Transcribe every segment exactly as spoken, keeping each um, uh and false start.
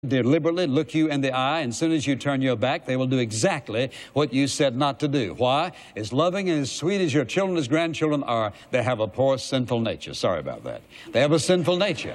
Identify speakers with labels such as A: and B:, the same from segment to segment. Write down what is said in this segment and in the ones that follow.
A: deliberately look you in the eye, and as soon as you turn your back, they will do exactly what you said not to do. Why? As loving and as sweet as your children, as grandchildren are, they have a poor sinful nature. Sorry about that. They have a sinful nature.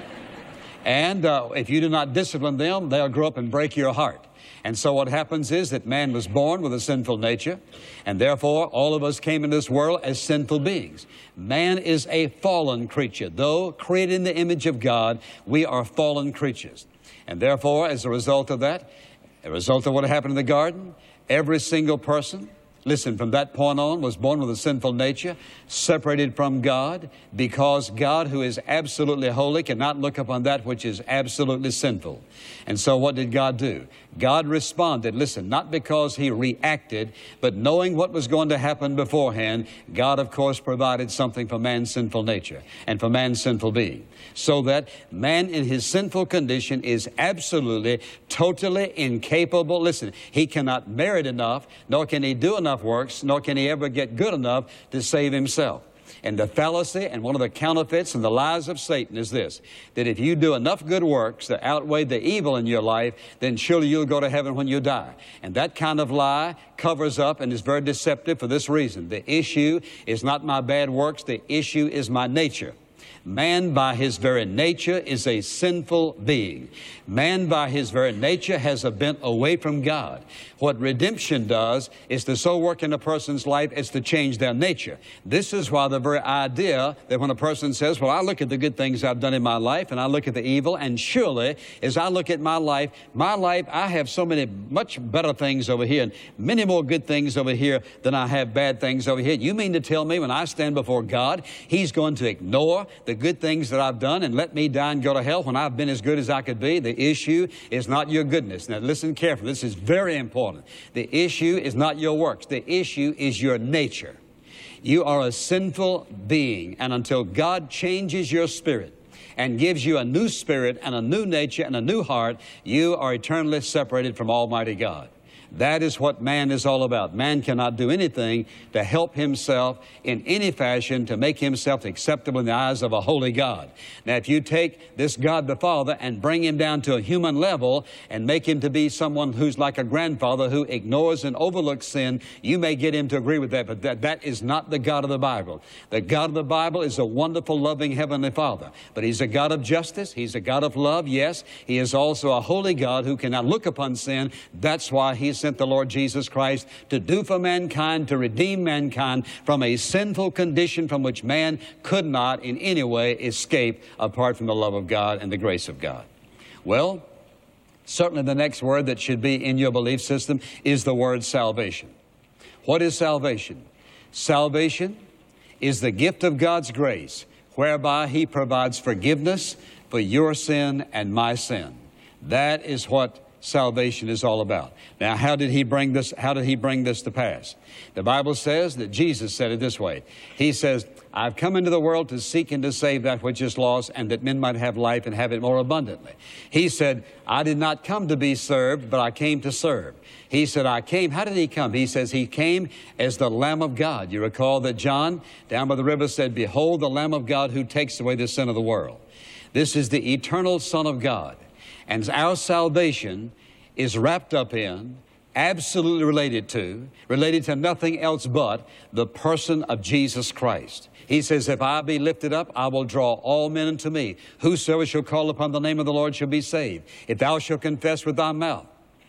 A: And uh, if you do not discipline them, they'll grow up and break your heart. And so what happens is that man was born with a sinful nature, and therefore all of us came into this world as sinful beings. Man is a fallen creature. Though created in the image of God, we are fallen creatures. And therefore, as a result of that, a result of what happened in the garden, every single person, listen, from that point on, was born with a sinful nature, separated from God, because God, who is absolutely holy, cannot look upon that which is absolutely sinful. And so what did God do? God responded, listen, not because He reacted, but knowing what was going to happen beforehand, God, of course, provided something for man's sinful nature and for man's sinful being. So that man in his sinful condition is absolutely, totally incapable. Listen, he cannot merit enough, nor can he do enough works, nor can he ever get good enough to save himself. And the fallacy and one of the counterfeits and the lies of Satan is this, that if you do enough good works that outweigh the evil in your life, then surely you'll go to heaven when you die. And that kind of lie covers up and is very deceptive for this reason. The issue is not my bad works. The issue is my nature. Man by his very nature is a sinful being. Man by his very nature has a bent away from God. What redemption does is to so work in a person's life as to change their nature. This is why the very idea that when a person says, well, I look at the good things I've done in my life and I look at the evil, and surely as I look at my life, my life, I have so many much better things over here and many more good things over here than I have bad things over here. You mean to tell me when I stand before God, He's going to ignore the good things that I've done and let me die and go to hell when I've been as good as I could be? The issue is not your goodness. Now listen carefully. This is very important. The issue is not your works. The issue is your nature. You are a sinful being, and until God changes your spirit and gives you a new spirit and a new nature and a new heart, you are eternally separated from Almighty God. That is what man is all about. Man cannot do anything to help himself in any fashion to make himself acceptable in the eyes of a holy God. Now, if you take this God the Father and bring Him down to a human level and make Him to be someone who's like a grandfather who ignores and overlooks sin, you may get Him to agree with that, but that, that is not the God of the Bible. The God of the Bible is a wonderful, loving Heavenly Father, but He's a God of justice. He's a God of love, yes. He is also a holy God who cannot look upon sin. That's why He's sent the Lord Jesus Christ to do for mankind, to redeem mankind from a sinful condition from which man could not in any way escape apart from the love of God and the grace of God. Well, certainly the next word that should be in your belief system is the word salvation. What is salvation? Salvation is the gift of God's grace, whereby He provides forgiveness for your sin and my sin. That is what salvation is all about. Now, how did he bring this, how did he bring this to pass? The Bible says that Jesus said it this way. He says, I've come into the world to seek and to save that which is lost, and that men might have life and have it more abundantly. He said, I did not come to be served, but I came to serve. He said, I came. How did He come? He says He came as the Lamb of God. You recall that John down by the river said, behold the Lamb of God who takes away the sin of the world. This is the eternal Son of God. And our salvation is wrapped up in, absolutely related to, related to nothing else but the person of Jesus Christ. He says, if I be lifted up, I will draw all men unto me. Whosoever shall call upon the name of the Lord shall be saved. If thou shalt confess with thy mouth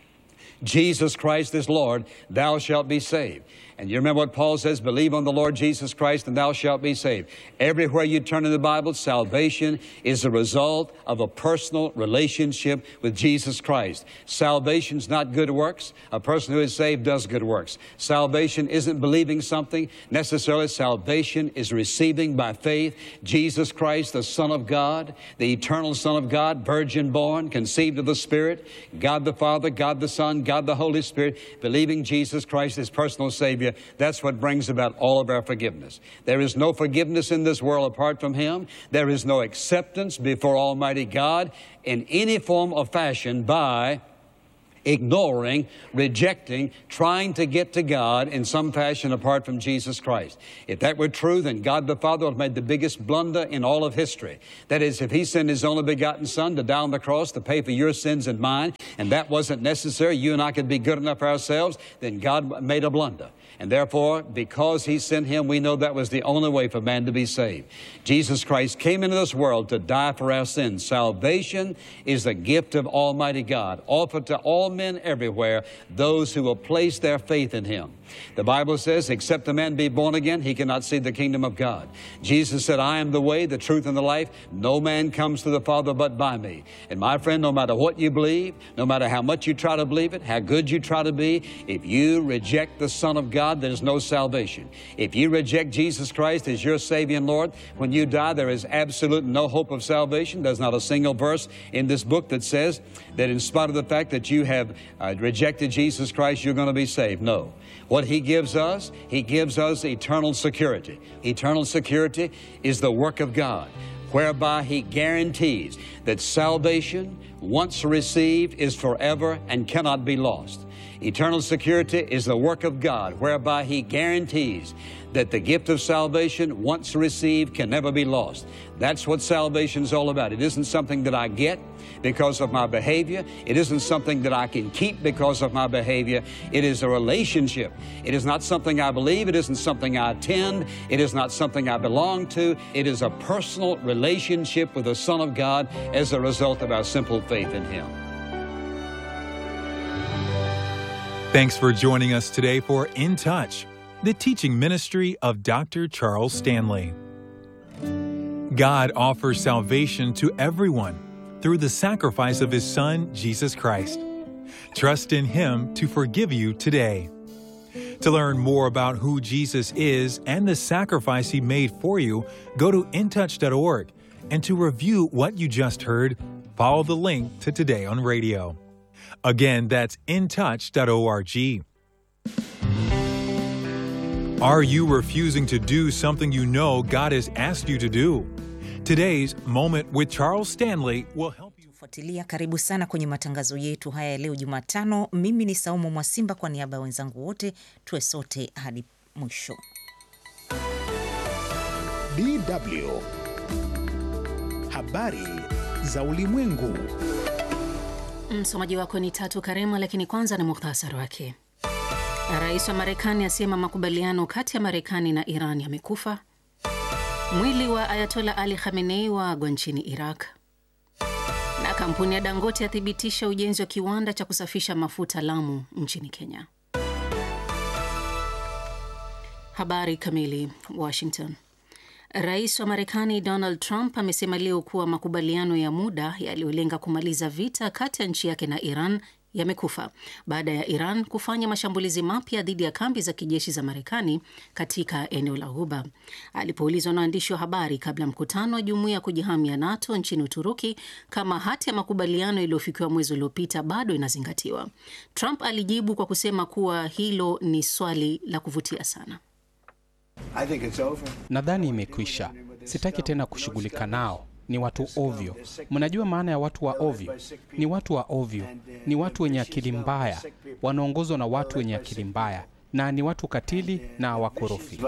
A: Jesus Christ is Lord, thou shalt be saved. And you remember what Paul says, believe on the Lord Jesus Christ and thou shalt be saved. Everywhere you turn in the Bible, salvation is a result of a personal relationship with Jesus Christ. Salvation's not good works. A person who is saved does good works. Salvation isn't believing something necessarily. Salvation is receiving by faith Jesus Christ, the Son of God, the eternal Son of God, virgin born, conceived of the Spirit, God the Father, God the Son, God the Holy Spirit, believing Jesus Christ as personal Savior. That's what brings about all of our forgiveness. There is no forgiveness in this world apart from Him. There is no acceptance before Almighty God in any form or fashion by ignoring, rejecting, trying to get to God in some fashion apart from Jesus Christ. If that were true, then God the Father would have made the biggest blunder in all of history. That is, if He sent His only begotten Son to die on the cross to pay for your sins and mine, and that wasn't necessary, you and I could be good enough ourselves, then God made a blunder. And therefore, because He sent Him, we know that was the only way for man to be saved. Jesus Christ came into this world to die for our sins. Salvation is the gift of Almighty God, offered to all men everywhere, those who will place their faith in Him. The Bible says, except a man be born again, he cannot see the kingdom of God. Jesus said, I am the way, the truth, and the life. No man comes to the Father but by me. And my friend, no matter what you believe, no matter how much you try to believe it, how good you try to be, if you reject the Son of God, there's no salvation. If you reject Jesus Christ as your Savior and Lord, when you die, there is absolute no hope of salvation. There's not a single verse in this book that says that in spite of the fact that you have uh, rejected Jesus Christ, you're going to be saved. No. What He gives us, He gives us eternal security. Eternal security is the work of God, whereby He guarantees that salvation, once received, is forever and cannot be lost. Eternal security is the work of God, whereby He guarantees that the gift of salvation, once received, can never be lost. That's what salvation is all about. It isn't something that I get because of my behavior. It isn't something that I can keep because of my behavior. It is a relationship. It is not something I believe. It isn't something I attend. It is not something I belong to. It is a personal relationship with the Son of God as a result of our simple faith in Him.
B: Thanks for joining us today for In Touch, the teaching ministry of Doctor Charles Stanley. God offers salvation to everyone through the sacrifice of His Son, Jesus Christ. Trust in Him to forgive you today. To learn more about who Jesus is and the sacrifice He made for you, go to in touch dot org. And to review what you just heard, follow the link to Today on Radio. Again, that's in touch dot org. Are you refusing to do something you know God has asked you to do? Today's Moment with Charles Stanley will help you.
C: Fuatilia, karibu sana kwenye matangazo yetu haya leo Jumatano. Mimi ni Saumu Mwasimba, kwa niaba ya wenzangu wote, tuwe sote hadi mwisho.
D: D W Habari za ulimwengu.
E: Msomaji wako ni Tatu Karema, lakini kwanza na muhtasari wake. Rais wa Marekani asema makubaliano kati ya Marekani na Iran yamekufa. Mwili wa Ayatollah Ali Khamenei waagwa nchini Iraq. Na kampuni ya Dangote yathibitisha ujenzi wa kiwanda cha kusafisha mafuta Lamu nchini Kenya. Habari kamili. Washington. Rais wa Marekani Donald Trump amesema leo kuwa makubaliano ya muda yaliyolenga kumaliza vita kati ya nchi yake na Iran yamekufa baada ya Iran kufanya mashambulizi mapya dhidi ya kambi za kijeshi za Marekani katika eneo la Ghuba. Alipoulizwa na waandishi wa habari kabla mkutano wa jumuiya ya kujihamia NATO nchini Uturuki kama hati ya makubaliano iliyofikiwa mwezi uliopita bado inazingatiwa, Trump alijibu kwa kusema kuwa hilo ni swali la kuvutia sana.
F: Nadhani imekwisha. Sitaki tena kushughulika nao. Ni watu ovyo. Mnajua maana ya watu wa ovyo? Ni watu wa ovyo. Ni watu wenye akili mbaya. Wanaongozwa na watu wenye akili mbaya. Na ni watu katili na wakorofi.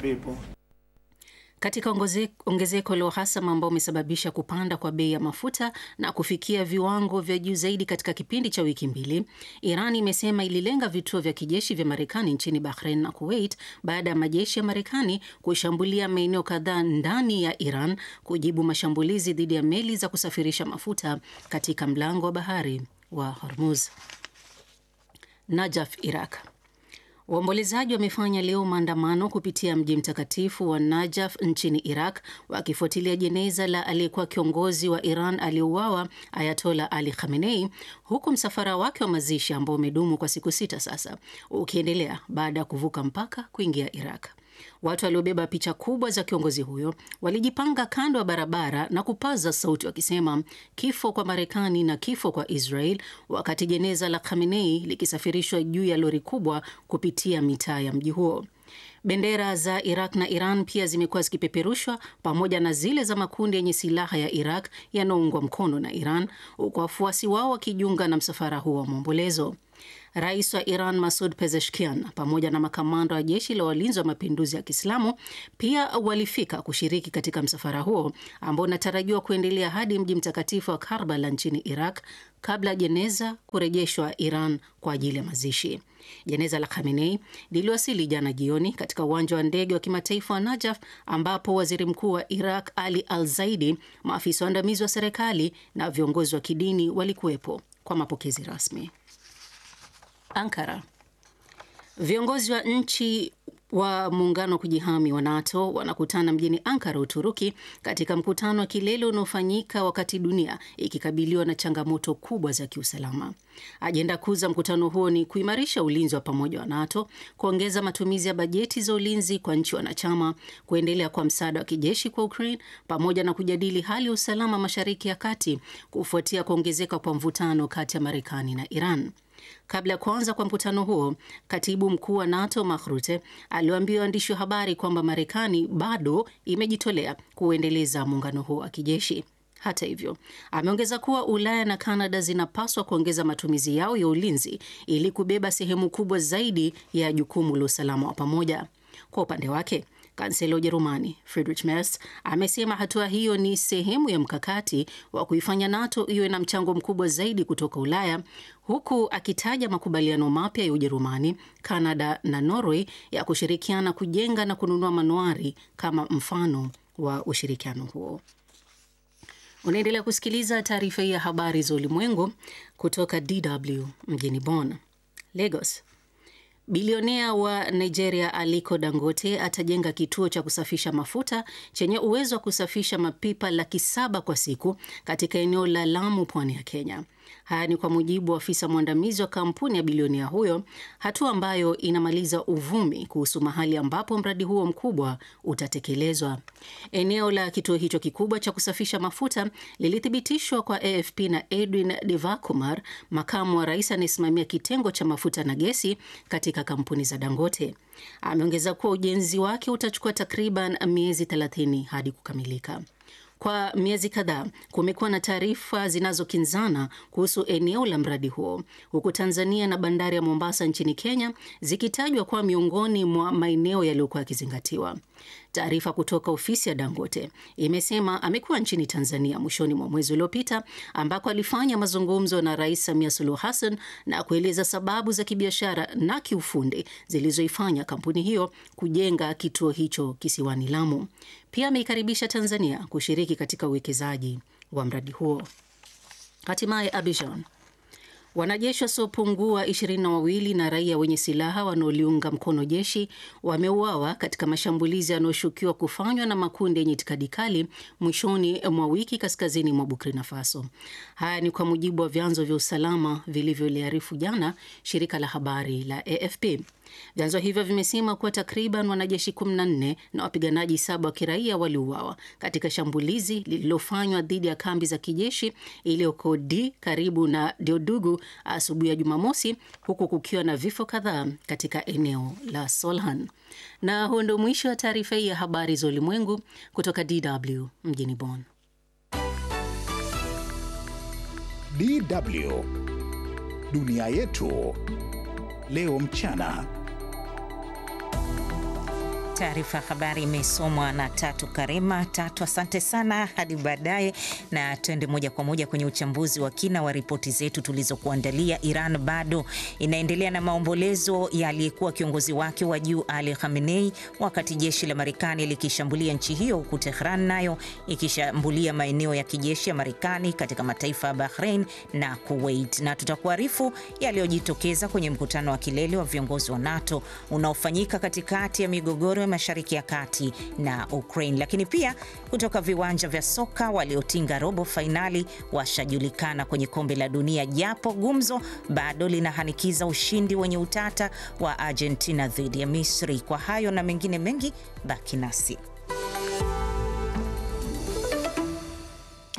E: Katika ongezeko la uhasama ambao umesababisha kupanda kwa bei ya mafuta na kufikia viwango vya juu zaidi katika kipindi cha wiki mbili, Iran imesema ililenga vituo vya kijeshi vya Marekani nchini Bahrain na Kuwait baada ya majeshi ya Marekani kushambulia maeneo kadhaa ndani ya Iran kujibu mashambulizi dhidi ya meli za kusafirisha mafuta katika mlango wa bahari wa Hormuz. Najaf, Iraq. Waombolezaji wamefanya leo maandamano kupitia mji mtakatifu wa Najaf nchini Iraq, wakifuatilia jeneza la aliyekuwa kiongozi wa Iran aliyeuawa Ayatollah Ali Khamenei, huku msafara wake wa mazishi ambao umedumu kwa siku sita sasa ukiendelea baada ya kuvuka mpaka kuingia Iraq. Watu waliobeba picha kubwa za kiongozi huyo walijipanga kando ya barabara na kupaza sauti wakisema kifo kwa Marekani na kifo kwa Israel, wakati jeneza la Khamenei likisafirishwa juu ya lori kubwa kupitia mitaa ya mji huo. Bendera za Iraq na Iran pia zimekuwa zikipeperushwa pamoja na zile za makundi yenye silaha ya Iraq yanayoungwa mkono na Iran, huku wafuasi wao wakijiunga na msafara huo wa maombolezo. Rais wa Iran Masoud Pezeshkian pamoja na makamanda wa jeshi la walinzi wa mapinduzi ya Kiislamu pia walifika kushiriki katika msafara huo ambao unatarajiwa kuendelea hadi mji mtakatifu wa Karbala nchini Iraq kabla jeneza kurejeshwa Iran kwa ajili ya mazishi. Jeneza la Khamenei liliwasili jana jioni katika uwanja wa ndege wa kimataifa wa Najaf, ambapo waziri mkuu wa Iraq Ali Al-Zaidi, maafisa waandamizi wa serikali na viongozi wa kidini walikuwepo kwa mapokezi rasmi. Ankara. Viongozi wa nchi wa muungano wa kujihami wa NATO wanakutana mjini Ankara, Uturuki, katika mkutano wa kilele unaofanyika wakati dunia ikikabiliwa na changamoto kubwa za kiusalama. Ajenda kuu za mkutano huo ni kuimarisha ulinzi wa pamoja wa NATO, kuongeza matumizi ya bajeti za ulinzi kwa nchi wanachama, kuendelea kwa msaada wa kijeshi kwa Ukraine, pamoja na kujadili hali ya usalama Mashariki ya Kati kufuatia kuongezeka kwa mvutano kati ya Marekani na Iran. Kabla ya kuanza kwa mkutano huo, katibu mkuu wa NATO Mark Rutte aliwaambia waandishi wa habari kwamba Marekani bado imejitolea kuendeleza muungano huo wa kijeshi. Hata hivyo, ameongeza kuwa Ulaya na Kanada zinapaswa kuongeza matumizi yao ya ulinzi ili kubeba sehemu kubwa zaidi ya jukumu la usalama wa pamoja. Kwa upande wake, Kansela wa Ujerumani Friedrich Merz amesema hatua hiyo ni sehemu ya mkakati wa kuifanya NATO iwe na mchango mkubwa zaidi kutoka Ulaya, huku akitaja makubaliano mapya ya Ujerumani, Kanada na Norway ya kushirikiana kujenga na kununua manuari kama mfano wa ushirikiano huo. Unaendelea kusikiliza taarifa hii ya habari za ulimwengu kutoka D W mjini Bonn. Lagos. Bilionea wa Nigeria Aliko Dangote atajenga kituo cha kusafisha mafuta chenye uwezo wa kusafisha mapipa laki saba kwa siku katika eneo la Lamu, pwani ya Kenya. Haya ni kwa mujibu wa afisa mwandamizi wa kampuni ya bilionea huyo, hatua ambayo inamaliza uvumi kuhusu mahali ambapo mradi huo mkubwa utatekelezwa. Eneo la kituo hicho kikubwa cha kusafisha mafuta lilithibitishwa kwa A F P na Edwin Devakumar, makamu wa rais anayesimamia kitengo cha mafuta na gesi katika kampuni za Dangote. Ameongeza kuwa ujenzi wake utachukua takriban miezi thelathini hadi kukamilika. Kwa miezi kadhaa kumekuwa na taarifa zinazokinzana kuhusu eneo la mradi huo, huku Tanzania na bandari ya Mombasa nchini Kenya zikitajwa kuwa miongoni mwa maeneo yaliyokuwa yakizingatiwa. Taarifa kutoka ofisi ya Dangote imesema amekuwa nchini Tanzania mwishoni mwa mwezi uliopita, ambako alifanya mazungumzo na Rais Samia Suluhu Hassan na kueleza sababu za kibiashara na kiufundi zilizoifanya kampuni hiyo kujenga kituo hicho kisiwani Lamu. Pia ameikaribisha Tanzania kushiriki katika uwekezaji wa mradi huo. Hatimaye Abidjan. Wanajeshi wasiopungua ishirini na wawili na raia wenye silaha wanaoliunga mkono jeshi wameuawa katika mashambulizi yanayoshukiwa kufanywa na makundi yenye itikadi kali mwishoni mwa wiki kaskazini mwa Burkina Faso. Haya ni kwa mujibu wa vyanzo vya usalama vilivyoliarifu jana shirika la habari la A F P. Vyanzo hivyo vimesema kuwa takriban wanajeshi kumi na nne na wapiganaji saba wa kiraia waliuawa katika shambulizi lililofanywa dhidi ya kambi za kijeshi iliyoko D karibu na Diodugu asubuhi ya Jumamosi, huku kukiwa na vifo kadhaa katika eneo la Solhan. Na huo ndio mwisho wa taarifa hii ya habari za ulimwengu kutoka D W mjini Bonn.
D: D W Dunia Yetu leo mchana.
C: Taarifa ya habari imesomwa na Tatu Karema. Tatu, asante sana, hadi baadaye. Na tuende moja kwa moja kwenye uchambuzi wa kina wa ripoti zetu tulizokuandalia. Iran bado inaendelea na maombolezo ya aliyekuwa kiongozi wake wa juu Ali Khamenei, wakati jeshi la Marekani likishambulia nchi hiyo, huku Tehran nayo ikishambulia maeneo ya kijeshi ya Marekani katika mataifa ya Bahrain na Kuwait. Na tutakuarifu yaliyojitokeza kwenye mkutano wa kilele wa viongozi wa NATO unaofanyika katikati ya migogoro Mashariki ya Kati na Ukraine. Lakini pia kutoka viwanja vya soka, waliotinga robo fainali washajulikana kwenye kombe la dunia, japo gumzo bado linahanikiza ushindi wenye utata wa Argentina dhidi ya Misri. Kwa hayo na mengine mengi, baki nasi.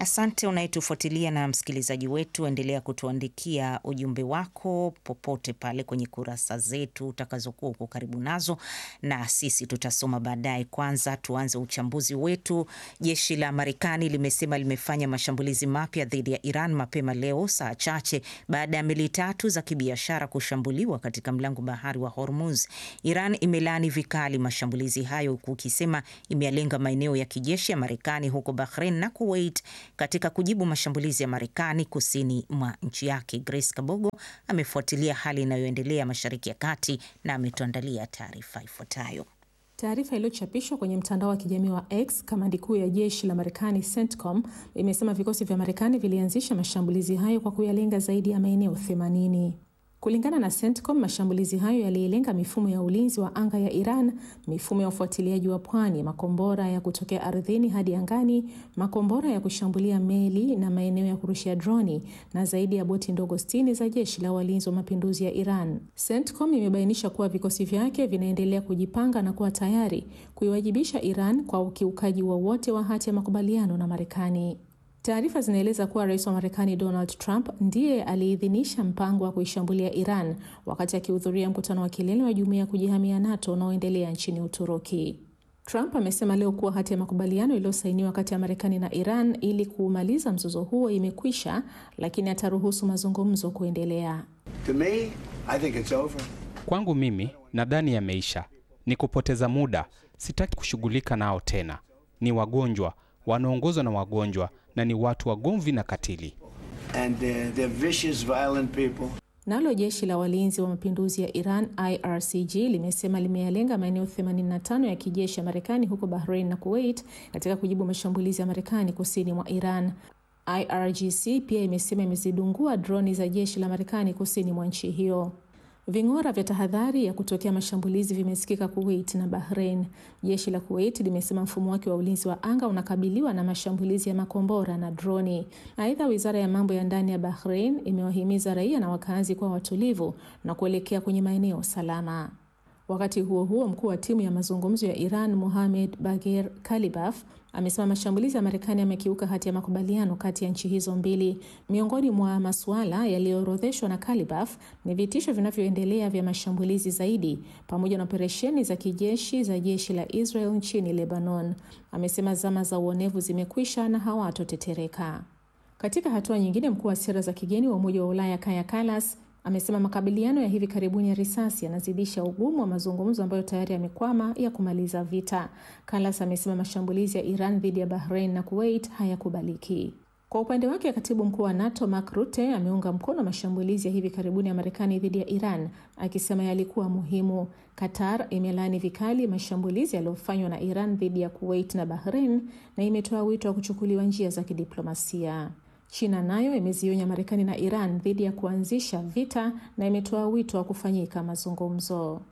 C: Asante unayetufuatilia na msikilizaji wetu, endelea kutuandikia ujumbe wako popote pale kwenye kurasa zetu utakazokuwa uko karibu nazo, na sisi tutasoma baadaye. Kwanza tuanze uchambuzi wetu. Jeshi la Marekani limesema limefanya mashambulizi mapya dhidi ya Iran mapema leo, saa chache baada ya meli tatu za kibiashara kushambuliwa katika mlango bahari wa Hormuz. Iran imelaani vikali mashambulizi hayo, kukisema imelenga maeneo ya kijeshi ya Marekani huko Bahrain na Kuwait katika kujibu mashambulizi ya Marekani kusini mwa nchi yake. Grace Kabogo amefuatilia hali inayoendelea Mashariki ya Kati na ametuandalia taarifa ifuatayo.
G: Taarifa iliyochapishwa kwenye mtandao wa kijamii wa X, kamandi kuu ya jeshi la Marekani CENTCOM imesema vikosi vya Marekani vilianzisha mashambulizi hayo kwa kuyalenga zaidi ya maeneo themanini. Kulingana na CENTCOM, mashambulizi hayo yalilenga mifumo ya ulinzi wa anga ya Iran, mifumo ya ufuatiliaji wa pwani, makombora ya kutokea ardhini hadi angani, makombora ya kushambulia meli na maeneo ya kurushia droni, na zaidi ya boti ndogo sitini za jeshi la walinzi wa mapinduzi ya Iran. CENTCOM imebainisha kuwa vikosi vyake vinaendelea kujipanga na kuwa tayari kuiwajibisha Iran kwa ukiukaji wowote wa, wa hati ya makubaliano na Marekani. Taarifa zinaeleza kuwa Rais wa Marekani Donald Trump ndiye aliidhinisha mpango wa kuishambulia Iran wakati akihudhuria mkutano wa kilele wa Jumuiya ya Kujihamia NATO unaoendelea nchini Uturuki. Trump amesema leo kuwa hati ya makubaliano iliyosainiwa kati ya Marekani na Iran ili kuumaliza mzozo huo imekwisha, lakini ataruhusu mazungumzo kuendelea.
H: To me, I think it's over.
F: Kwangu mimi nadhani yameisha. Ni kupoteza muda. Sitaki kushughulika nao tena. Ni wagonjwa, wanaongozwa na wagonjwa, na ni watu wagomvi na katili.
H: And uh, they're vicious, violent people.
G: Nalo jeshi la walinzi wa mapinduzi ya Iran I R C G limesema limeyalenga maeneo themanini na tano ya kijeshi ya Marekani huko Bahrain na Kuwait katika kujibu mashambulizi ya Marekani kusini mwa Iran. I R G C pia imesema imezidungua droni za jeshi la Marekani kusini mwa nchi hiyo. Ving'ora vya tahadhari ya kutokea mashambulizi vimesikika Kuwait na Bahrain. Jeshi la Kuwait limesema mfumo wake wa ulinzi wa anga unakabiliwa na mashambulizi ya makombora na droni. Aidha, wizara ya mambo ya ndani ya Bahrain imewahimiza raia na wakazi kuwa watulivu na kuelekea kwenye maeneo salama. Wakati huo huo, mkuu wa timu ya mazungumzo ya Iran Mohamed Bagher Kalibaf amesema mashambulizi ya Marekani yamekiuka hati ya makubaliano kati ya nchi hizo mbili. Miongoni mwa masuala yaliyoorodheshwa na Kalibaf ni vitisho vinavyoendelea vya mashambulizi zaidi pamoja na operesheni za kijeshi za jeshi la Israel nchini Lebanon. Amesema zama za uonevu zimekwisha na hawatotetereka. Katika hatua nyingine, mkuu wa sera za kigeni wa Umoja wa Ulaya Kaja Kallas amesema makabiliano ya hivi karibuni ya risasi yanazidisha ugumu wa mazungumzo ambayo tayari yamekwama ya kumaliza vita. Kallas amesema mashambulizi ya Iran dhidi ya Bahrain na Kuwait hayakubaliki. Kwa upande wake, katibu mkuu wa NATO Mark Rutte ameunga mkono mashambulizi ya hivi karibuni ya Marekani dhidi ya Iran, akisema yalikuwa muhimu. Qatar imelaani vikali mashambulizi yaliyofanywa na Iran dhidi ya Kuwait na Bahrain na imetoa wito wa kuchukuliwa njia za kidiplomasia. China nayo imezionya Marekani na Iran dhidi ya kuanzisha vita na imetoa wito wa kufanyika mazungumzo.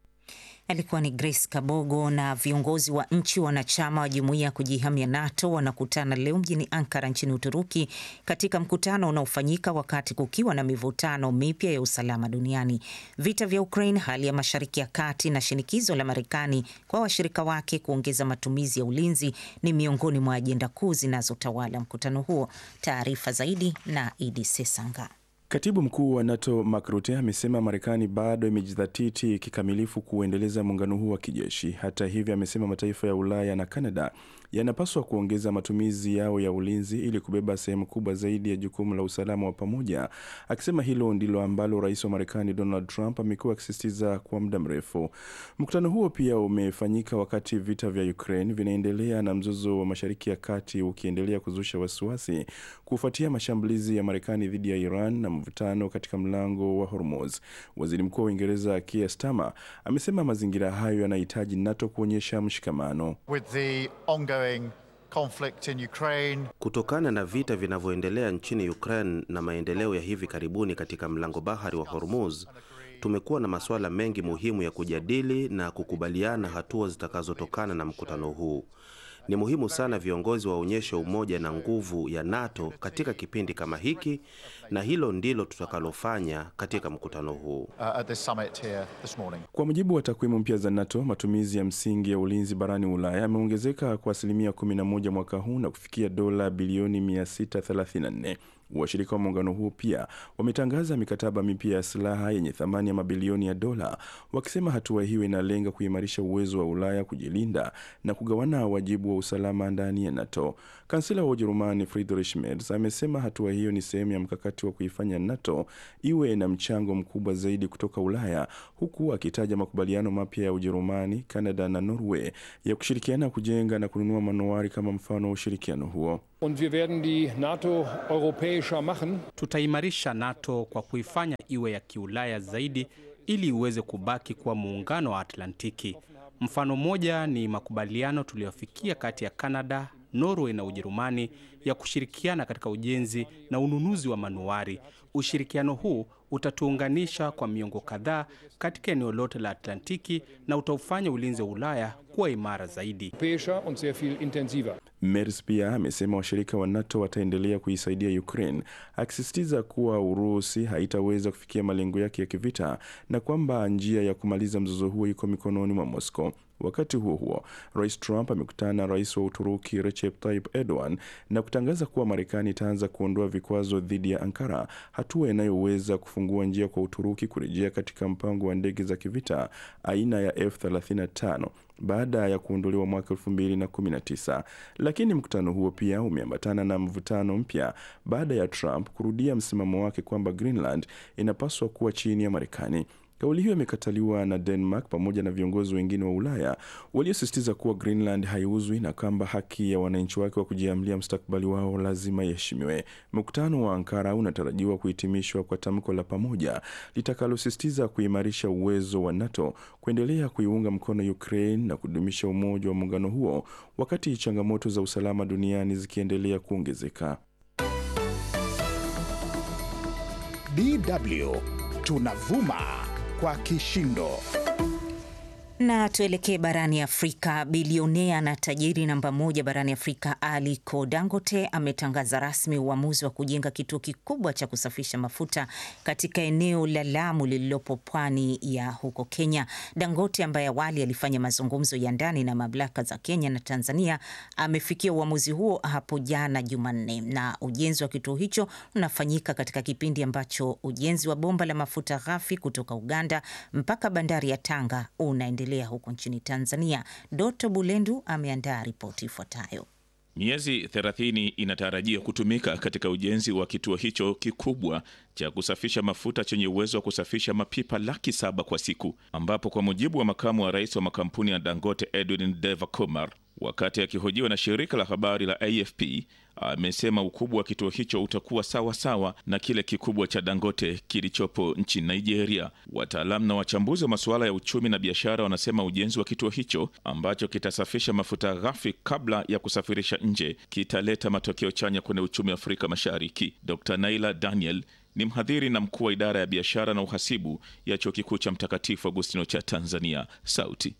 C: Alikuwa ni Grace Kabogo. Na viongozi wa nchi wanachama wa Jumuiya ya Kujihamia NATO wanakutana leo mjini Ankara nchini Uturuki katika mkutano unaofanyika wakati kukiwa na mivutano mipya ya usalama duniani. Vita vya Ukraine, hali ya Mashariki ya Kati na shinikizo la Marekani kwa washirika wake kuongeza matumizi ya ulinzi ni miongoni mwa ajenda kuu zinazotawala mkutano huo. Taarifa zaidi na Idi Sesanga.
I: Katibu mkuu wa NATO Mark Rutte amesema Marekani bado imejidhatiti kikamilifu kuendeleza muungano huu wa kijeshi. Hata hivyo, amesema mataifa ya Ulaya na Canada yanapaswa kuongeza matumizi yao ya ulinzi ili kubeba sehemu kubwa zaidi ya jukumu la usalama wa pamoja, akisema hilo ndilo ambalo Rais wa Marekani Donald Trump amekuwa akisisitiza kwa muda mrefu. Mkutano huo pia umefanyika wakati vita vya Ukraine vinaendelea na mzozo wa Mashariki ya Kati ukiendelea kuzusha wasiwasi kufuatia mashambulizi ya Marekani dhidi ya Iran na mvutano katika mlango wa Hormuz. Waziri Mkuu wa Uingereza Keir Starmer amesema mazingira hayo yanahitaji NATO kuonyesha mshikamano.
J: With the ongoing conflict in Ukraine,
K: kutokana na vita vinavyoendelea nchini Ukraine na maendeleo ya hivi karibuni katika mlango bahari wa Hormuz, tumekuwa na masuala mengi muhimu ya kujadili na kukubaliana hatua zitakazotokana na mkutano huu. Ni muhimu sana viongozi waonyeshe umoja na nguvu ya NATO katika kipindi kama hiki, na hilo ndilo tutakalofanya katika mkutano huu.
I: Kwa mujibu wa takwimu mpya za NATO, matumizi ya msingi ya ulinzi barani Ulaya yameongezeka kwa asilimia kumi na moja mwaka huu na kufikia dola bilioni mia sita thelathini na nne. Washirika wa muungano huu pia wametangaza mikataba mipya ya silaha yenye thamani ya mabilioni ya dola, wakisema hatua hiyo inalenga kuimarisha uwezo wa Ulaya kujilinda na kugawana wajibu wa usalama ndani ya NATO. Kansela wa Ujerumani Friedrich Merz amesema hatua hiyo ni sehemu ya mkakati wa kuifanya NATO iwe na mchango mkubwa zaidi kutoka Ulaya, huku akitaja makubaliano mapya ya Ujerumani, Canada na Norway ya kushirikiana kujenga na kununua manowari kama mfano wa ushirikiano huo.
L: Und wir werden die NATO europäischer machen.
F: Tutaimarisha NATO kwa kuifanya iwe ya kiulaya zaidi ili iweze kubaki kuwa muungano wa Atlantiki. Mfano moja ni makubaliano tuliyofikia kati ya Canada, Norway na Ujerumani ya kushirikiana katika ujenzi na ununuzi wa manuari. Ushirikiano huu utatuunganisha kwa miongo kadhaa katika eneo lote la Atlantiki na utaufanya ulinzi wa Ulaya kuwa imara zaidi.
I: Merz pia amesema washirika wa NATO wataendelea kuisaidia Ukraine, akisisitiza kuwa Urusi haitaweza kufikia malengo yake ya kivita na kwamba njia ya kumaliza mzozo huo iko mikononi mwa Moscow. Wakati huo huo, Rais Trump amekutana na Rais wa Uturuki Recep Tayyip Erdogan na kutangaza kuwa Marekani itaanza kuondoa vikwazo dhidi ya Ankara, hatua inayoweza kufungua njia kwa Uturuki kurejea katika mpango wa ndege za kivita aina ya F thelathini na tano baada ya kuondolewa mwaka elfu mbili na kumi na tisa. Lakini mkutano huo pia umeambatana na mvutano mpya baada ya Trump kurudia msimamo wake kwamba Greenland inapaswa kuwa chini ya Marekani. Kauli hiyo imekataliwa na Denmark pamoja na viongozi wengine wa Ulaya waliosisitiza kuwa Greenland haiuzwi na kwamba haki ya wananchi wake wa kujiamulia mustakabali wao lazima iheshimiwe. Mkutano wa Ankara unatarajiwa kuhitimishwa kwa tamko la pamoja litakalosisitiza kuimarisha uwezo wa NATO kuendelea kuiunga mkono Ukraine na kudumisha umoja wa muungano huo wakati changamoto za usalama duniani zikiendelea kuongezeka.
D: D W tunavuma kwa kishindo.
C: Na tuelekee barani Afrika. Bilionea na tajiri namba moja barani Afrika Aliko Dangote ametangaza rasmi uamuzi wa kujenga kituo kikubwa cha kusafisha mafuta katika eneo la Lamu lililopo pwani ya huko Kenya. Dangote ambaye awali alifanya mazungumzo ya ndani na mamlaka za Kenya na Tanzania amefikia uamuzi huo hapo jana Jumanne, na ujenzi wa kituo hicho unafanyika katika kipindi ambacho ujenzi wa bomba la mafuta ghafi kutoka Uganda mpaka bandari ya Tanga unaendelea huko nchini Tanzania. Doto Bulendu ameandaa ripoti ifuatayo.
M: Miezi thelathini inatarajia kutumika katika ujenzi wa kituo hicho kikubwa cha kusafisha mafuta chenye uwezo wa kusafisha mapipa laki saba kwa siku, ambapo kwa mujibu wa makamu wa rais wa makampuni ya Dangote Edwin Devakumar, wakati akihojiwa na shirika la habari la A F P, amesema ukubwa wa kituo hicho utakuwa sawa sawa na kile kikubwa cha Dangote kilichopo nchini Nigeria. Wataalamu na wachambuzi wa masuala ya uchumi na biashara wanasema ujenzi wa kituo hicho ambacho kitasafisha mafuta ghafi kabla ya kusafirisha nje kitaleta matokeo chanya kwenye uchumi wa Afrika Mashariki. Doctor Naila Daniel ni mhadhiri na mkuu wa idara ya biashara na uhasibu ya Chuo Kikuu cha Mtakatifu Agustino cha Tanzania Sauti.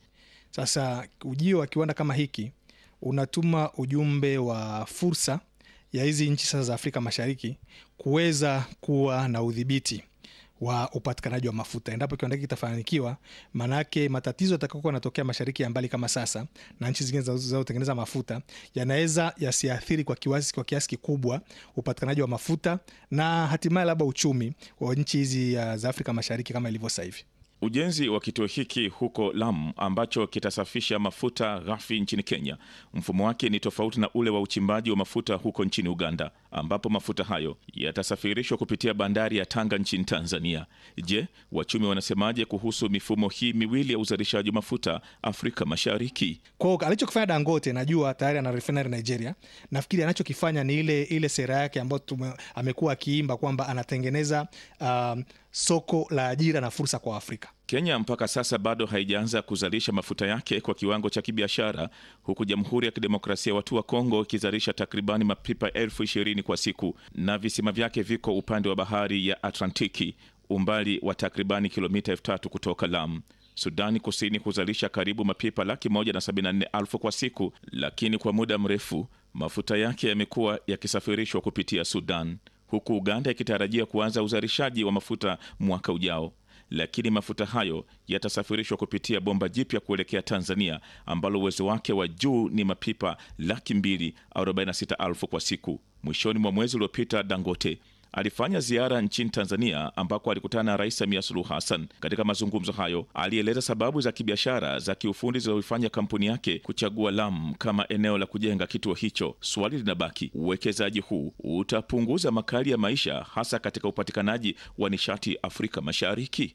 N: Sasa ujio wa kiwanda kama hiki unatuma ujumbe wa fursa ya hizi nchi sasa za Afrika Mashariki kuweza kuwa na udhibiti wa upatikanaji wa mafuta. Endapo kiwanda hiki kitafanikiwa, manake matatizo yatakayokuwa yanatokea mashariki ya mbali kama sasa na nchi zingine zinazotengeneza mafuta yanaweza yasiathiri kwa kiasi kwa kiasi kikubwa upatikanaji wa mafuta na hatimaye labda uchumi wa nchi hizi za Afrika Mashariki kama ilivyo sasa hivi.
M: Ujenzi wa kituo hiki huko Lamu ambacho kitasafisha mafuta ghafi nchini Kenya, mfumo wake ni tofauti na ule wa uchimbaji wa mafuta huko nchini Uganda, ambapo mafuta hayo yatasafirishwa kupitia bandari ya Tanga nchini Tanzania. Je, wachumi wanasemaje kuhusu mifumo hii miwili ya uzalishaji mafuta Afrika Mashariki?
N: Kwa alichokifanya Dangote, najua tayari ana refinery Nigeria. Nafikiri anachokifanya ni ile ile sera yake ambayo amekuwa akiimba kwamba anatengeneza um, soko la ajira na fursa kwa Afrika.
M: Kenya mpaka sasa bado haijaanza kuzalisha mafuta yake kwa kiwango cha kibiashara, huku Jamhuri ya Kidemokrasia ya Watu wa Kongo ikizalisha takribani mapipa elfu ishirini kwa siku, na visima vyake viko upande wa bahari ya Atlantiki, umbali wa takribani kilomita elfu tatu kutoka Lamu. Sudani Kusini huzalisha karibu mapipa laki moja na sabini na nne elfu kwa siku, lakini kwa muda mrefu mafuta yake yamekuwa yakisafirishwa kupitia Sudan, huku Uganda ikitarajia kuanza uzalishaji wa mafuta mwaka ujao. Lakini mafuta hayo yatasafirishwa kupitia bomba jipya kuelekea Tanzania ambalo uwezo wake wa juu ni mapipa laki mbili arobaini na sita elfu kwa siku. Mwishoni mwa mwezi uliopita, Dangote alifanya ziara nchini Tanzania ambako alikutana na Rais Samia Suluhu Hassan. Katika mazungumzo hayo, alieleza sababu za kibiashara za kiufundi zilizoifanya kampuni yake kuchagua Lamu kama eneo la kujenga kituo hicho. Swali linabaki, uwekezaji huu utapunguza makali ya maisha hasa katika upatikanaji wa nishati Afrika Mashariki?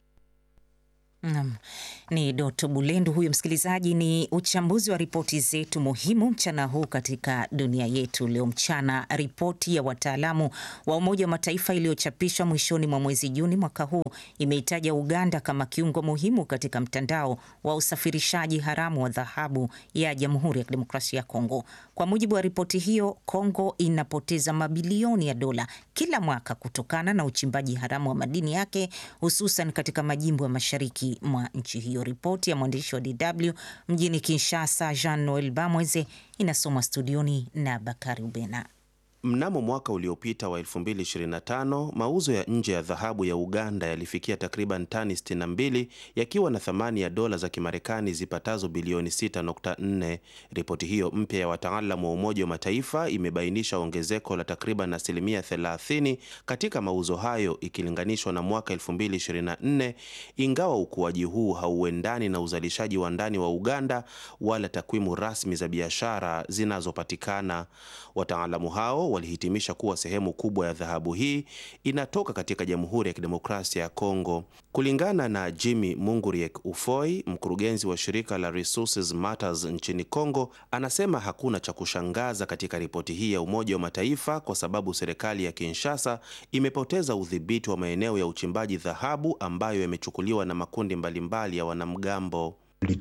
C: Naam, ni Doto Bulendu huyo msikilizaji. Ni uchambuzi wa ripoti zetu muhimu mchana huu katika dunia yetu leo mchana. Ripoti ya wataalamu wa Umoja wa Mataifa iliyochapishwa mwishoni mwa mwezi Juni mwaka huu imeitaja Uganda kama kiungo muhimu katika mtandao wa usafirishaji haramu wa dhahabu ya Jamhuri ya Kidemokrasia ya Kongo. Kwa mujibu wa ripoti hiyo, Kongo inapoteza mabilioni ya dola kila mwaka kutokana na uchimbaji haramu wa madini yake, hususan katika majimbo ya mashariki mwa nchi hiyo. Ripoti ya mwandishi wa D W mjini Kinshasa, Jean Noel Bamweze, inasomwa studioni na Bakari Ubena.
K: Mnamo mwaka uliopita wa elfu mbili ishirini na tano, mauzo ya nje ya dhahabu ya Uganda yalifikia takriban tani sitini na mbili yakiwa na thamani ya dola za Kimarekani zipatazo bilioni sita nukta nne. Ripoti hiyo mpya ya wataalamu wa Umoja wa Mataifa imebainisha ongezeko la takriban asilimia thelathini katika mauzo hayo ikilinganishwa na mwaka elfu mbili ishirini na nne, ingawa ukuaji huu hauendani na uzalishaji wa ndani wa Uganda wala takwimu rasmi za biashara zinazopatikana. Wataalamu hao walihitimisha kuwa sehemu kubwa ya dhahabu hii inatoka katika Jamhuri ya Kidemokrasia ya Kongo. Kulingana na Jimmy Munguriek Ufoi, mkurugenzi wa shirika la Resources Matters nchini Kongo, anasema hakuna cha kushangaza katika ripoti hii ya Umoja wa Mataifa kwa sababu serikali ya Kinshasa imepoteza udhibiti wa maeneo ya uchimbaji dhahabu ambayo yamechukuliwa na makundi mbalimbali ya wanamgambo.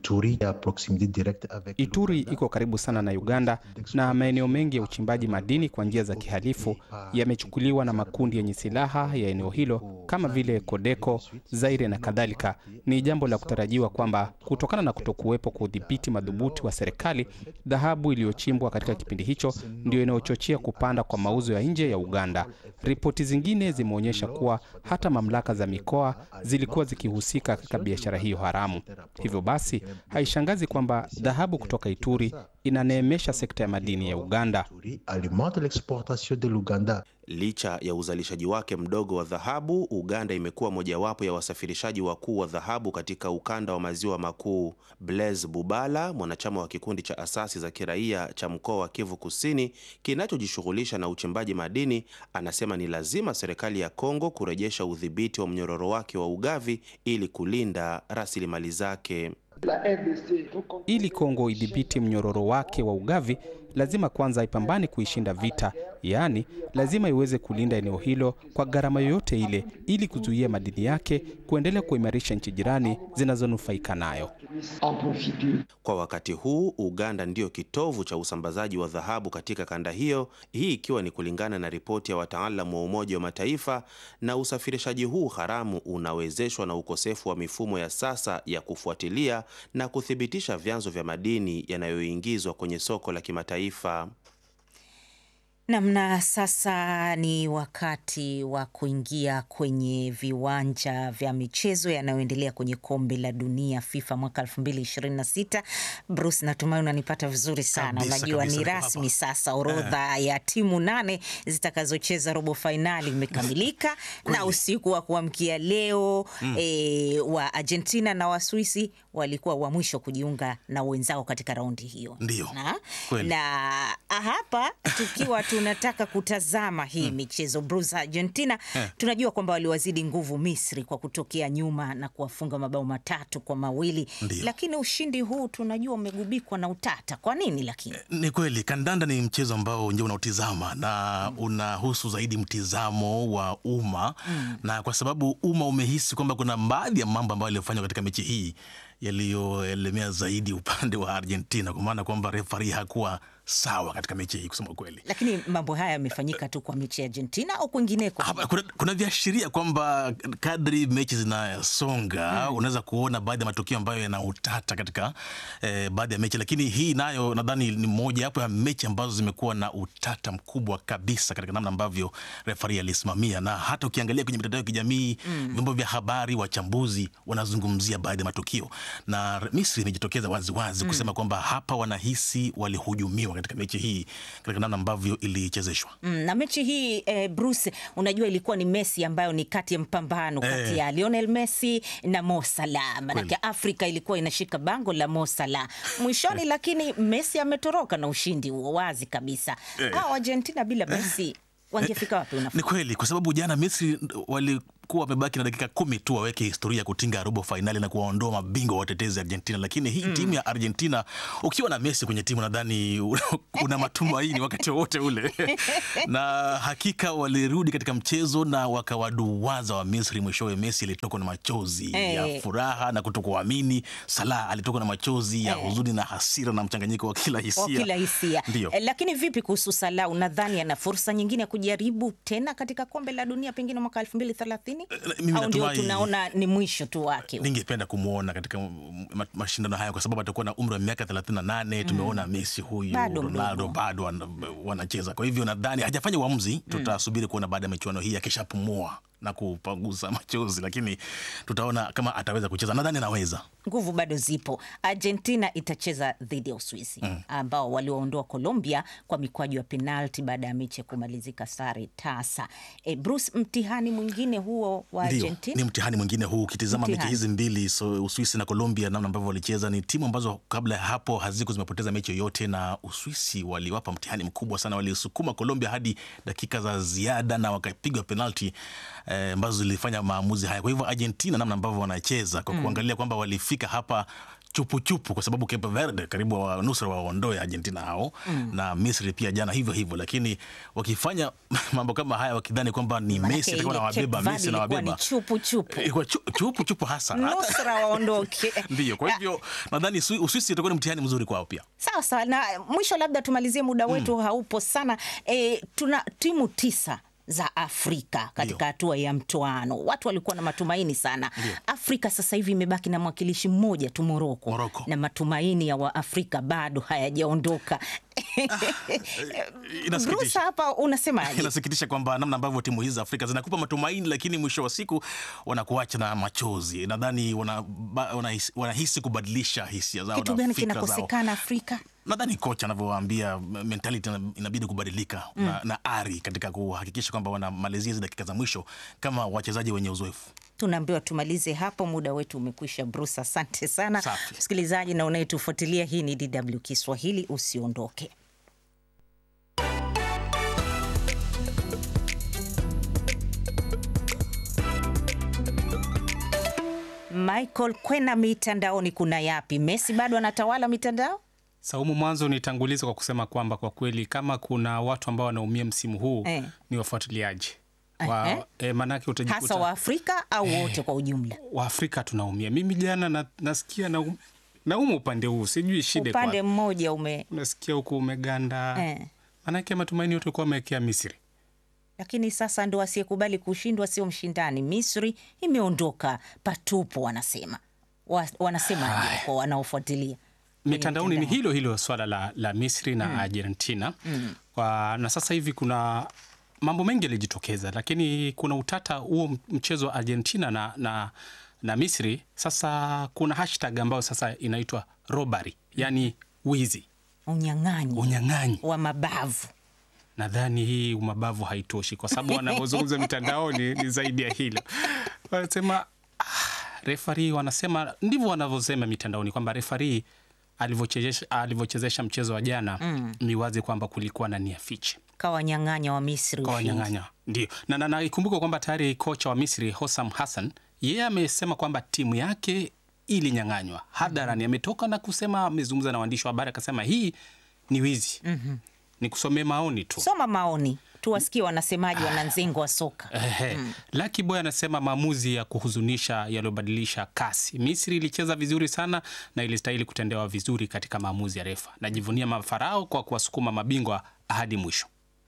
F: Ituri iko karibu sana na Uganda na maeneo mengi ya uchimbaji madini kwa njia za kihalifu yamechukuliwa na makundi yenye silaha ya eneo hilo kama vile Kodeko, Zaire na kadhalika. Ni jambo la kutarajiwa kwamba kutokana na kutokuwepo kwa udhibiti madhubuti wa serikali, dhahabu iliyochimbwa katika kipindi hicho ndio inayochochea kupanda kwa mauzo ya nje ya Uganda. Ripoti zingine zimeonyesha kuwa hata mamlaka za mikoa zilikuwa zikihusika katika biashara hiyo haramu. Hivyo basi haishangazi kwamba dhahabu kutoka Ituri inaneemesha sekta ya madini ya Uganda.
K: Licha ya uzalishaji wake mdogo wa dhahabu, Uganda imekuwa mojawapo ya wasafirishaji wakuu wa dhahabu katika ukanda wa maziwa makuu. Blaise Bubala, mwanachama wa kikundi cha asasi za kiraia cha mkoa wa Kivu Kusini kinachojishughulisha na uchimbaji madini, anasema ni lazima serikali ya Kongo kurejesha udhibiti wa mnyororo wake wa ugavi ili kulinda rasilimali zake.
F: Ili Kongo idhibiti mnyororo wake wa ugavi, lazima kwanza ipambane kuishinda vita, yaani lazima iweze kulinda eneo hilo kwa gharama yoyote ile ili kuzuia madini yake kuendelea kuimarisha nchi jirani zinazonufaika nayo.
K: Kwa wakati huu, Uganda ndio kitovu cha usambazaji wa dhahabu katika kanda hiyo, hii ikiwa ni kulingana na ripoti ya wataalamu wa Umoja wa Mataifa, na usafirishaji huu haramu unawezeshwa na ukosefu wa mifumo ya sasa ya kufuatilia na kuthibitisha vyanzo vya madini yanayoingizwa kwenye soko la kimataifa.
C: Namna sasa ni wakati wa kuingia kwenye viwanja vya michezo yanayoendelea kwenye kombe la dunia FIFA mwaka elfu mbili ishirini na sita. Bruce, natumai unanipata vizuri sana. Kabisa, unajua kabisa, ni rasmi sasa orodha eh, ya timu nane zitakazocheza robo finali imekamilika na usiku wa kuamkia leo mm. e, wa Argentina na wa Swisi walikuwa wa mwisho kujiunga na wenzao katika raundi hiyo.
O: Ndio.
C: Na, na hapa tukiwa tunataka kutazama hii hmm. michezo Bruce, Argentina eh. tunajua kwamba waliwazidi nguvu Misri kwa kutokea nyuma na kuwafunga mabao matatu kwa mawili. Ndiyo. Lakini ushindi huu tunajua umegubikwa na utata. Kwa nini lakini?
O: Eh, ni kweli kandanda ni mchezo ambao nje unautizama na hmm. unahusu zaidi mtizamo wa umma hmm. na kwa sababu umma umehisi kwamba kuna baadhi ya mambo ambayo yalifanywa katika mechi hii yaliyoelemea zaidi upande wa Argentina, kwa maana kwamba refari hakuwa sawa katika mechi hii kusema kweli.
C: Lakini mambo haya yamefanyika tu kwa mechi ya Argentina au kwingineko?
O: Hapa kuna, kuna viashiria kwamba kadri mechi zinasonga mm. unaweza kuona baadhi ya matukio ambayo yana utata katika eh, baadhi ya mechi, lakini hii nayo nadhani ni moja hapo ya mechi ambazo zimekuwa na utata mkubwa kabisa katika namna ambavyo referee alisimamia, na hata ukiangalia kwenye mitandao ya kijamii mm. vyombo vya habari, wachambuzi wanazungumzia baadhi ya matukio, na Misri imejitokeza wazi wazi mm. kusema kwamba hapa wanahisi walihujumiwa katika mechi hii katika namna ambavyo ilichezeshwa.
C: Mm, na mechi hii eh, Bruce, unajua ilikuwa ni Messi ambayo ni kati ya mpambano kati eh. ya Lionel Messi na Mo Salah. Maanake Afrika ilikuwa inashika bango la Mo Salah mwishoni, lakini Messi ametoroka na ushindi huo wazi kabisa. Eh. Hao Argentina bila Messi wangefika wapi unafikiri?
O: Ni kweli, kwa sababu jana Misri walikuwa wamebaki na dakika kumi tu waweke historia kutinga robo finali na kuwaondoa mabingwa watetezi Argentina, lakini hii mm. timu ya Argentina ukiwa na Messi kwenye timu nadhani una matumaini wakati wote ule. Na hakika walirudi katika mchezo na wakawaduwaza wa Misri. Mwishowe Messi alitoka na machozi hey. ya furaha na kutokuamini. Salah alitoka na machozi ya hey. huzuni na hasira na mchanganyiko wa kila hisia.
C: Wa kila hisia. Eh, lakini vipi kuhusu Salah? Unadhani ana fursa nyingine ya kujaribu tena katika kombe la dunia pengine mwaka elfu mbili thelathini? Au ndio tunaona ni mwisho tu wake?
O: Ningependa kumuona katika mashindano haya kwa sababu atakuwa na umri wa miaka thelathini na nane. Tumeona mm. Messi huyu, bado Ronaldo bado wanacheza. Kwa hivyo nadhani hajafanya uamuzi, tutasubiri kuona baada ya michuano hii akishapumua na kupanguza machozi, lakini tutaona kama ataweza kucheza. Nadhani anaweza.
C: Nguvu bado zipo. Argentina itacheza dhidi ya Uswisi mm. ambao waliwaondoa Colombia kwa mikwaju ya penalti baada ya mechi kumalizika sare tasa. E, Bruce, mtihani mwingine huo wa Argentina?
O: Ndiyo, ni mtihani mwingine huu. Ukitizama mechi hizi mbili, so Uswisi na Colombia, namna ambavyo walicheza, ni timu ambazo kabla ya hapo haziko zimepoteza mechi yoyote, na Uswisi waliwapa mtihani mkubwa sana. Walisukuma Colombia hadi dakika za ziada na wakapigwa penalti eh, ambazo zilifanya maamuzi haya. Kwa hivyo Argentina namna ambavyo wanacheza kwa mm. kuangalia kwamba walifika hapa chupu chupu kwa sababu Cape Verde karibu wa nusra waondoe Argentina hao mm. na Misri pia jana hivyo hivyo, lakini wakifanya mambo kama haya wakidhani kwamba ni Messi atakuwa anawabeba, Messi na wabeba
C: ni chupu chupu
O: kwa chupu chupu hasa
C: nusra waondoke.
O: Ndio, kwa hivyo nadhani Uswisi itakuwa ni mtihani mzuri kwao pia.
C: Sawa sawa, na mwisho labda tumalizie, muda wetu mm. haupo sana. E, tuna timu tisa za Afrika katika hatua ya mtoano. Watu walikuwa na matumaini sana. Dio. Afrika sasa hivi imebaki na mwakilishi mmoja tu, Morocco. Morocco. Na matumaini ya Waafrika bado hayajaondoka.
O: Inasikitisha.
C: Hapa unasemaje?
O: Inasikitisha kwamba namna ambavyo timu hizi za Afrika zinakupa matumaini lakini mwisho wa siku wanakuacha na machozi. Nadhani wana, wanahisi, wanahisi kubadilisha hisia zao.
C: Kitu gani kinakosekana Afrika?
O: Nadhani kocha anavyowaambia mentality inabidi kubadilika mm. na, na ari katika kuhakikisha kwamba wanamalizia hizo dakika za mwisho kama wachezaji wenye uzoefu.
C: Tunaambiwa tumalize hapo, muda wetu umekwisha. Bruce, asante sana. Msikilizaji na unayetufuatilia, hii ni D W Kiswahili, usiondoke. Michael, kwena mitandaoni kuna yapi? Messi bado anatawala mitandao?
F: Saumu, mwanzo nitanguliza kwa kusema kwamba kwa kweli kama kuna watu ambao wanaumia msimu huu eh. ni wafuatiliaji wa, eh. eh, manake utajikuta
C: hasa wa Afrika au wote eh, kwa ujumla.
F: Wa Afrika tunaumia. Mimi jana na, nasikia na um, na umu upande huu sijui shida kwa
C: upande mmoja ume
F: unasikia huko umeganda eh. manake matumaini yote kwa amewekea Misri.
C: Lakini sasa ndo asiyekubali kushindwa sio mshindani. Misri imeondoka patupo, wanasema wa, wanasema kwa wanaofuatilia
F: mitandaoni ni hilo hilo swala la, la Misri na mm. Argentina mm. Kwa, na sasa hivi kuna mambo mengi yalijitokeza, lakini kuna utata huo mchezo wa Argentina na, na, na Misri. Sasa kuna hashtag ambayo sasa inaitwa robbery, yani wizi,
C: unyang'anyi,
F: unyang'anyi
C: wa mabavu.
F: Nadhani hii umabavu haitoshi kwa sababu wanaozungumza mitandaoni ni zaidi ya hilo. Wanasema ah, referee, wanasema ndivyo wanavyosema mitandaoni kwamba referee alivyochezesha alivyochezesha mchezo wa jana mm. ni wazi kwamba kulikuwa na nia fiche.
C: Kawanyang'anya wa Misri.
F: Kawanyang'anya. Ndio. Na na, na ikumbuke kwamba tayari kocha wa Misri Hossam Hassan yeye amesema kwamba timu yake ilinyang'anywa. Hadharani ametoka na kusema, amezungumza na waandishi wa habari akasema hii ni wizi. Mhm. Ni kusomea maoni tu.
C: Soma maoni. tuwasikie wanasemaji wananzengo wa soka.
F: Mm. Lucky Boy anasema maamuzi ya kuhuzunisha yaliyobadilisha kasi. Misri ilicheza vizuri sana na ilistahili kutendewa vizuri katika maamuzi ya refa. Najivunia mafarao kwa kuwasukuma mabingwa hadi mwisho.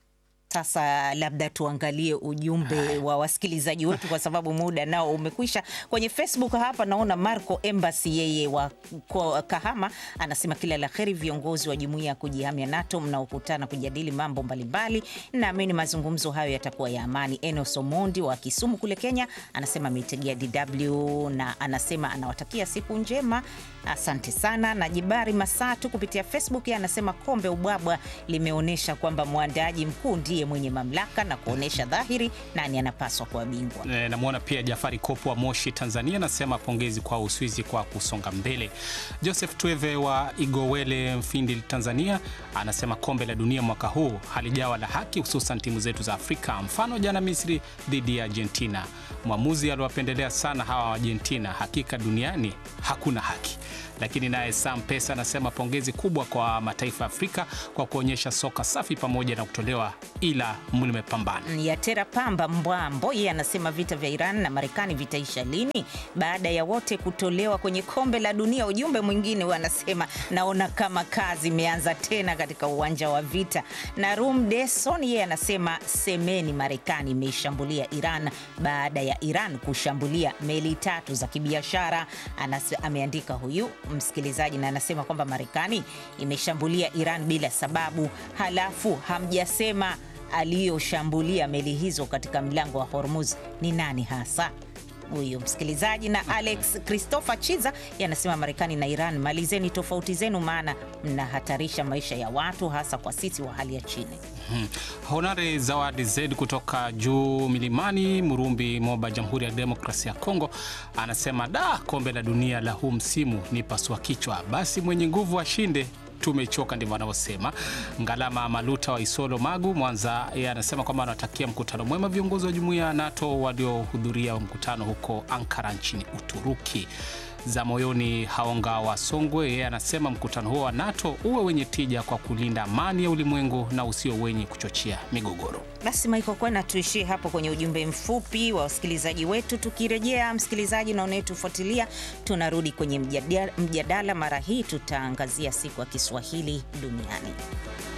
C: Sasa labda tuangalie ujumbe wa wasikilizaji wetu kwa sababu muda nao umekwisha. Kwenye Facebook hapa naona Marco Embassy, yeye wa Kahama, anasema kila la kheri viongozi wa jumuiya ya kujihamia NATO mnaokutana kujadili mambo mbalimbali. Naamini mazungumzo hayo yatakuwa ya amani. Enos Omondi wa Kisumu kule Kenya anasema ametegea D W na anasema anawatakia siku njema. Asante sana. Na Jibari Masatu kupitia Facebook ya anasema kombe ubwabwa limeonesha kwamba mwandaji mkuu ndiye mwenye mamlaka na kuonesha dhahiri nani anapaswa kuwa bingwa.
F: E, namuona pia Jafari Kopo wa Moshi Tanzania anasema pongezi kwa Uswizi kwa kusonga mbele. Joseph Tweve wa Igowele Mfindi Tanzania anasema kombe la dunia mwaka huu halijawa la haki, hususan timu zetu za Afrika, mfano jana Misri dhidi ya Argentina. Mwamuzi aliwapendelea sana hawa wa Argentina, hakika duniani hakuna haki. Lakini naye Sam Pesa anasema pongezi kubwa kwa mataifa ya Afrika kwa kuonyesha soka safi pamoja na kutolewa ila mlimepambana.
C: Ya Tera Pamba Mbwambo yeye anasema vita vya Iran na Marekani vitaisha lini baada ya wote kutolewa kwenye kombe la dunia. Ujumbe mwingine wanasema naona kama kazi imeanza tena katika uwanja wa vita. Na Rum Deson yeye anasema semeni Marekani imeshambulia Iran baada ya Iran kushambulia meli tatu za kibiashara. Ameandika huyu msikilizaji na anasema kwamba Marekani imeshambulia Iran bila sababu, halafu hamjasema aliyoshambulia meli hizo katika mlango wa Hormuz ni nani hasa. Huyo msikilizaji. Na Alex Christopher Chiza yanasema Marekani na Iran, malizeni tofauti zenu maana mnahatarisha maisha ya watu hasa kwa sisi wa hali ya chini.
F: Hmm. Honare Zawadi Zed kutoka juu milimani Murumbi Moba, Jamhuri ya Demokrasia ya Kongo anasema da, kombe la dunia la huu msimu ni pasua kichwa, basi mwenye nguvu ashinde, tumechoka, ndivyo anavyosema. Ngalama Maluta wa Isolo Magu Mwanza yeye anasema kwamba anatakia mkutano mwema viongozi wa jumuiya ya NATO waliohudhuria mkutano huko Ankara nchini Uturuki. Za moyoni Haonga wa Songwe yeye anasema mkutano huo wa NATO uwe wenye tija kwa kulinda amani ya ulimwengu na usio wenye kuchochea migogoro.
C: Basi Michael, kwa na tuishie hapo kwenye ujumbe mfupi wa wasikilizaji wetu. Tukirejea msikilizaji na unayetufuatilia, tunarudi kwenye mjadala, mjadala mara hii tutaangazia siku ya Kiswahili duniani.